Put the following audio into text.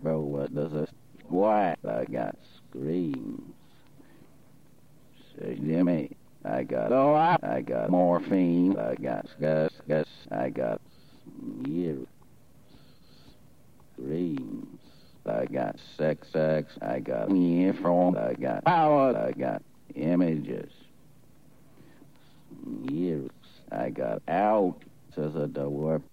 Bro, what does this? What? I got screams. Say, Jimmy, I got I got morphine. I got gus. I got years. Screams. I got sex. I got from. I got power. I got images. Years. I got out. Says the word